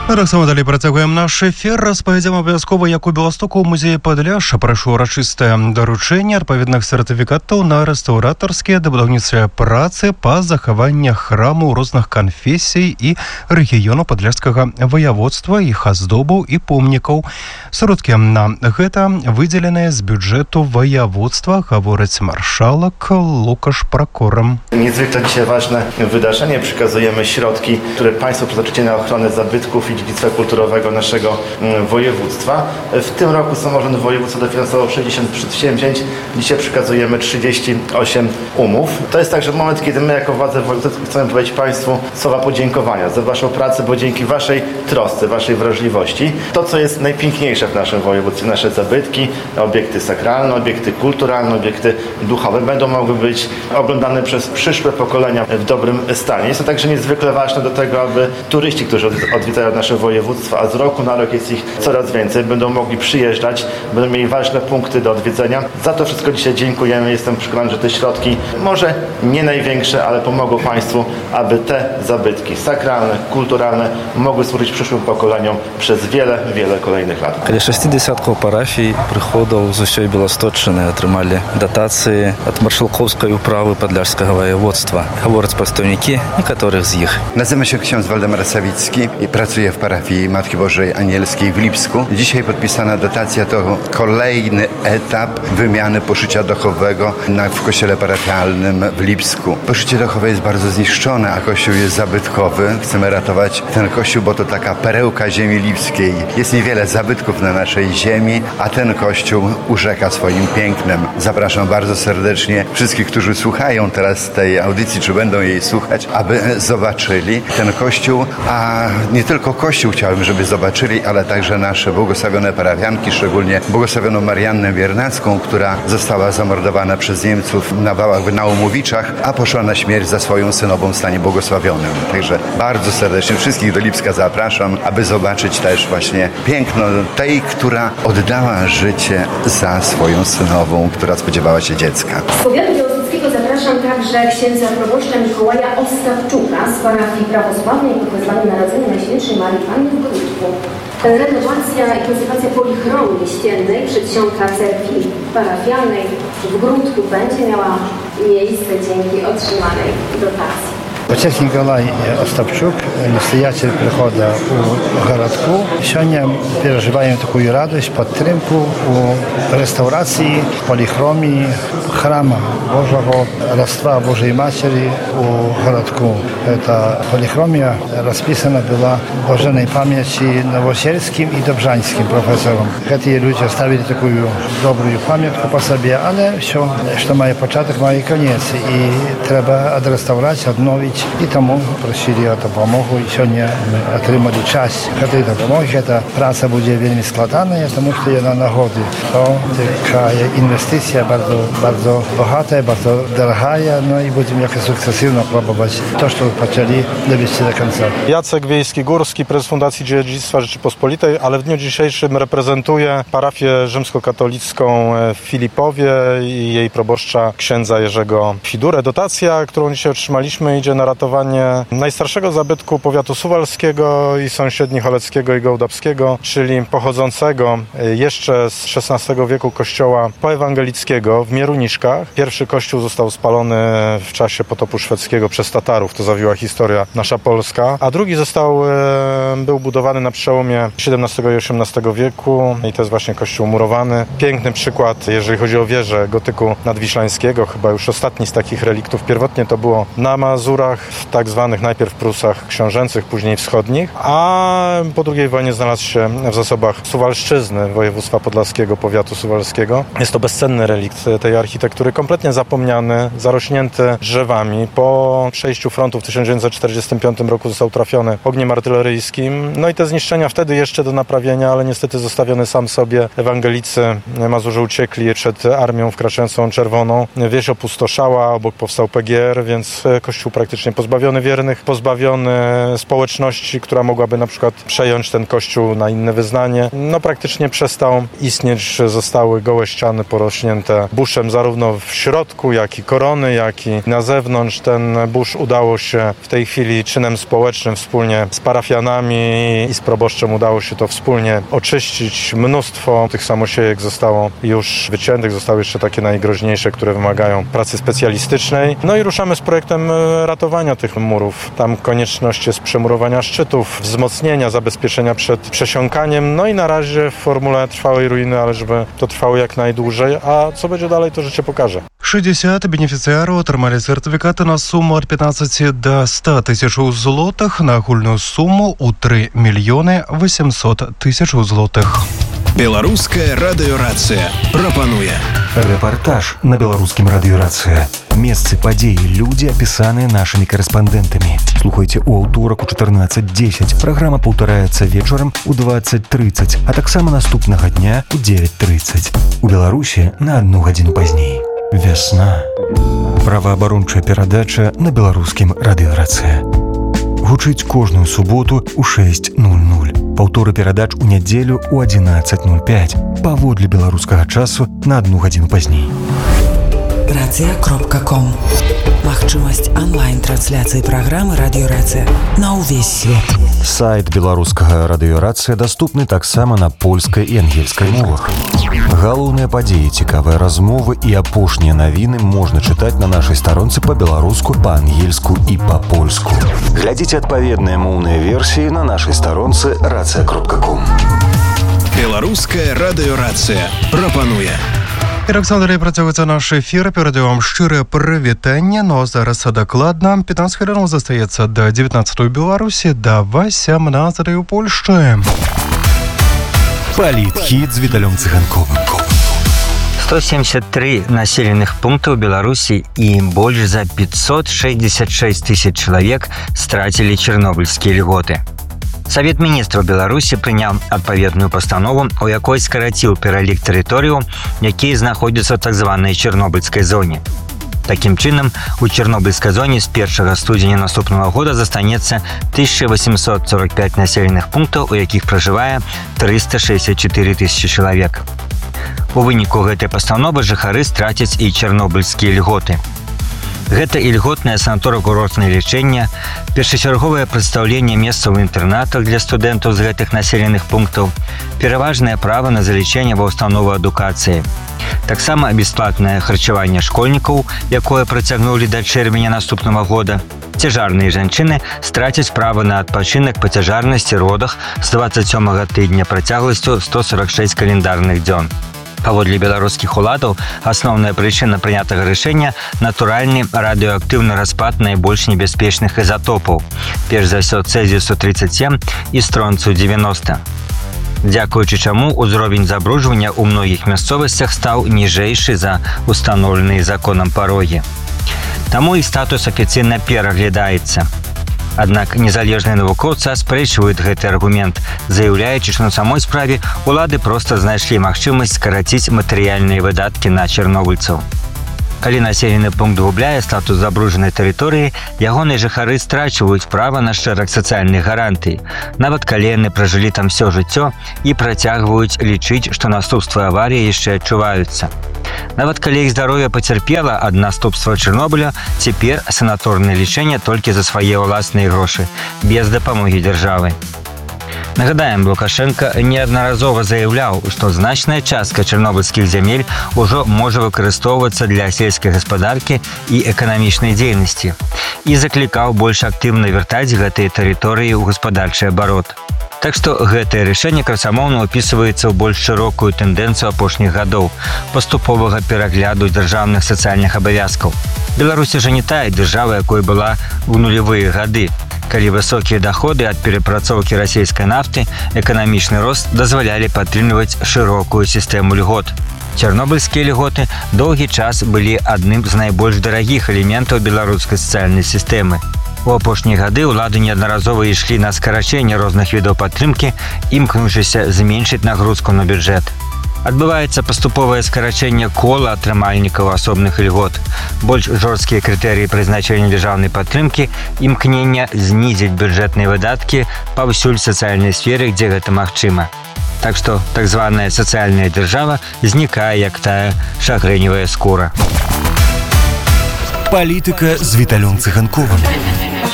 Так само далей працягваем наш эфір. Распавядзем абавязкова, як у Беластоку ў музеі Падляшша прайшло урачыстае даручэнне адпаведных сертыфікатаў на рэстаўратарскія ды будаўніцтвыя працы па захаванні храму розных канфесій і рэгіёну падляшскага ваяводства, іх аздобаў і помнікаў. Сродкі на гэта выдзеленыя з бюджэту województwa, гаворыць маршалак Łukasz Prokorem. Niezwykle dzisiaj ważne wydarzenie. Przekazujemy środki, które państwo przeznaczycie na ochronę zabytków i dziedzictwa kulturowego naszego województwa. W tym roku samorząd województwa dofinansował 60 przedsięwzięć. Dzisiaj przekazujemy 38 umów. To jest także moment, kiedy my jako władze województwa chcemy powiedzieć państwu słowa podziękowania za waszą pracę, bo dzięki waszej trosce, waszej wrażliwości, to co jest najpiękniejsze w naszym województwie, nasze zabytki, obiekty sakralne, obiekty kulturalne, obiekty duchowe będą mogły być oglądane przez przyszłe pokolenia w dobrym stanie. Jest to także niezwykle ważne do tego, aby turyści, którzy odwiedzają nasze województwa, a z roku na rok jest ich coraz więcej, będą mogli przyjeżdżać, będą mieli ważne punkty do odwiedzenia. Za to wszystko dzisiaj dziękujemy. Jestem przekonany, że te środki, może nie największe, ale pomogą państwu, aby te zabytki sakralne, kulturalne mogły służyć przyszłym pokoleniom przez wiele, wiele kolejnych lat. Каля 60 парафій прыходаў з усёй Беласточчыны атрымалі датацыі ад маршалкоўскай управы Падляшскага воеводства. Гавораць прадстаўнікі некаторых з іх. Nazywam się ksiądz Waldemar Sawicki i pracuję w parafii Matki Bożej Anielskiej w Lipsku. Dzisiaj podpisana dotacja to kolejny etap wymiany poszycia dachowego w kościele parafialnym w Lipsku. Poszycie dachowe jest bardzo zniszczone, a kościół jest zabytkowy. Chcemy ratować ten kościół, bo to taka perełka ziemi lipskiej. Jest niewiele zabytków na naszej ziemi, a ten kościół urzeka swoim pięknem. Zapraszam bardzo serdecznie wszystkich, którzy słuchają teraz tej audycji, czy będą jej słuchać, aby zobaczyli ten kościół, a nie tylko kościół chciałbym, żeby zobaczyli, ale także nasze błogosławione parafianki, szczególnie błogosławioną Mariannę Wiernacką, która została zamordowana przez Niemców na wałach w Naumowiczach, a poszła na śmierć za swoją synową w stanie błogosławionym. Także bardzo serdecznie wszystkich do Lipska zapraszam, aby zobaczyć też właśnie piękno tej, która oddała życie za swoją synową, która spodziewała się dziecka. Z powiatu białostockiego zapraszam także księdza proboszcza Mikołaja Ostapczuka z parafii prawosławnej pod wezwaniem Narodzenia Najświętszej Marii Panny w Grudku. Renowacja i konserwacja polichromii ściennej przedsionka cerkwi parafialnej w Grudku będzie miała miejsce dzięki otrzymanej dotacji. Отец Николай Остапчук, настоятель прихода у городку. Сегодня переживаем такую радость, подтримку у реставрации, полихромии храма Божьего Родства Божьей Матери у городку. Эта полихромия расписана была в блаженной памяти Новосельским и Добжанским профессором. Эти люди оставили такую добрую памятку по себе, але все, что має початок, має конец. И треба отреставрать, обновить. І тому просили о допомогу. І сьогодні ми отримали часть цієї допомоги. Ця праця буде вельми складана, тому що є на нагоді. То така інвестиція дуже багата, дуже дорога, ну і будемо якось сукцесивно пробувати те, що почали, довести до końca. Jacek Wiejski-Górski, prezes Fundacji Dziedzictwa Rzeczypospolitej, ale w dniu dzisiejszym reprezentuję parafię rzymskokatolicką w Filipowie i jej proboszcza księdza Jerzego Fidurę. Dotacja, którą dzisiaj otrzymaliśmy, idzie na ratowanie najstarszego zabytku powiatu suwalskiego i sąsiednich Oleckiego i Gołdapskiego, czyli pochodzącego jeszcze z XVI wieku kościoła poewangelickiego w Mieruniszkach. Pierwszy kościół został spalony w czasie potopu szwedzkiego przez Tatarów, to zawiła historia nasza polska, a drugi był budowany na przełomie XVII i XVIII wieku i to jest właśnie kościół murowany. Piękny przykład, jeżeli chodzi o wieżę gotyku nadwiślańskiego, chyba już ostatni z takich reliktów. Pierwotnie to było na Mazurach, w tak zwanych najpierw Prusach książęcych, później wschodnich, a po II wojnie znalazł się w zasobach Suwalszczyzny, województwa podlaskiego, powiatu suwalskiego. Jest to bezcenny relikt tej architektury, kompletnie zapomniany, zarośnięty drzewami. Po przejściu frontu w 1945 roku został trafiony ogniem artyleryjskim. No i te zniszczenia wtedy jeszcze do naprawienia, ale niestety zostawiony sam sobie. Ewangelicy Mazurze uciekli przed armią wkraczającą czerwoną. Wieś opustoszała, obok powstał PGR, więc kościół praktycznie praktycznie pozbawiony wiernych, pozbawiony społeczności, która mogłaby na przykład przejąć ten kościół na inne wyznanie. No praktycznie przestał istnieć, zostały gołe ściany porośnięte buszem zarówno w środku, jak i korony, jak i na zewnątrz. Ten burz udało się w tej chwili czynem społecznym wspólnie z parafianami i z proboszczem udało się to wspólnie oczyścić. Mnóstwo tych samosiejek zostało już wyciętych, zostały jeszcze takie najgroźniejsze, które wymagają pracy specjalistycznej. No i ruszamy z projektem ratowania tych murów. Tam konieczność jest przemurowania szczytów, wzmocnienia, zabezpieczenia przed przesiąkaniem. No i na razie w formule trwałej ruiny, ale żeby to trwało jak najdłużej, a co będzie dalej, to życie pokaże. 60 бенефіцыяраў атрымалі сертыфікаты на суму ад 15 до 100 тысячаў злотых на агульную суму ў 3 мільёны 800 тысячаў злотых. Беларуская радыёрацыя прапануе. Рэпартаж на беларускім радыёрацыя. Месцы падзеі, людзі, апісаныя нашымі корэспандэнтамі. Слухайце ў аўторак у 14:10. Праграма паўтараецца вечарам у 20:30, а таксама наступнага дня у 9:30. У Беларусі на 1 гадзіну пазней. Вясна. Праваабарончая перадача на беларускім радыёрацыя. Гучыць кожную суботу ў 6:00. Паўторы перадач у нядзелю ў 11:05. Паводле беларускага часу на 1 гадзіну пазней. Рацыя.ком. Магчымасць онлайн-трансляцыі праграмы «Радыёрацыя» на ўвесь свет. Сайт беларускага радыёрацыя даступны таксама на польскай і ангельскай мовах. Галоўныя падзеі, цікавыя размовы і апошнія навіны можна чытаць на нашай старонцы па-беларуску, па-ангельску і па-польску. Глядзіце адпаведныя моўныя версіі на нашай старонцы рацыя.ком. Беларуская радыёрацыя прапануе. І Александр, працягваецца наш эфір. Перадаю вам шчырае прывітанне. Ну а зараз дакладна 15 хвілін застаецца да 19 у Беларусі, да 18 у Польшчы. Палітхіт з Віталём Цыганковым. 173 населеных пунктаў Беларусі і больш за 566 тысяч чалавек страцілі чарнобыльскія льготы. Савет міністраў Беларусі прыняў адпаведную пастанову, у якой скараціў пералік тэрыторыяў, якія знаходзяцца ў так званай чарнобыльскай зоне. Такім чынам, у чарнобыльскай зоне з 1 студзеня наступнага года застанецца 1845 населеных пунктаў, у якіх пражывае 364 тысячи чалавек. У выніку гэтай пастановы жыхары страцяць і чарнобыльскія льготы. Гэта і льготнае санаторыа-курортнае лячэнне, першачарговае прадстаўленне месцаў у інтэрнатах для студэнтаў з гэтых населеных пунктаў, пераважнае права на залічэнне ва ўстанову адукацыі. Таксама бясплатнае харчаванне школьнікаў, якое працягнулі да чэрвеня наступнага года. Цяжарныя жанчыны страцяць права на адпачынак па цяжарнасці родах з 27 тыдня працягласцю 146 календарных дзён. Паводле беларускіх уладаў, асноўная прычына прынятага рашэння – натуральны радыёактыўны распад найбольш небяспечных ізатопаў, перш за ўсё цэзію-137 і стронцыю-90. Дзякуючы чаму узровень забруджвання ў многіх мясцовасцях стаў ніжэйшы за устаноўленыя законам парогі. Таму іх статус афіцыйна пераглядаецца. Аднак незалежныя навукоўцы аспрэчваюць гэты аргумент, заяўляючы, што на самой справе улады проста знайшлі магчымасць скараціць матэрыяльныя выдаткі на чарнобыльцаў. Калі населены пункт губляе статус забруджанай тэрыторыі, ягоныя жыхары страчваюць права на шэраг сацыяльных гарантый, нават калі яны пражылі там всё жыццё і працягваюць лічыць, што наступствы аварыі яшчэ адчуваюцца. Нават калі іх здароўе пацярпела ад наступства Чарнобыля, цяпер санаторнае лічэнне толькі за свае ўласныя грошы, без дапамогі дзяржавы. Нагадаем, Лукашенко неаднаразова заяўляў, што значная частка чарнобыльскіх зямель ужо можа выкарыстоўвацца для сельскай гаспадаркі і эканамічнай дзейнасці і заклікаў больш актыўна вяртаць гэтыя тэрыторыі ў гаспадарчы абарот. Так што гэтае рашэнне красамоўна ўпісваецца ў больш шырокую тэндэнцыю апошніх гадоў паступовага перагляду дзяржаўных сацыяльных абавязкаў. Беларусь жа не тая дзяржава, якой была ў нулявыя гады, калі высокія даходы ад перапрацоўкі расійскай нафты, эканамічны рост дазвалялі падтрымліваць шырокую сістэму льгот. Чарнобыльскія льготы доўгі час былі адным з найбольш дарагіх элементаў беларускай сацыяльнай сістэмы. У апошнія гады ўлады неаднаразова ішлі на скарачэнне розных відаў падтрымкі, імкнуўшыся зменшыць нагрузку на бюджэт. Адбываецца паступовае скарачэнне кола атрымальнікаў асобных ільгот. Больш жорсткія крытэрыі прызначэння дзяржаўнай падтрымкі, імкнення знізіць бюджэтныя выдаткі паўсюль сацыяльнай сферы, дзе гэта магчыма. Так што так званая сацыяльная дзяржава знікае, як тая шагрэневая скура. Палітыка з Віталём Цыганковым.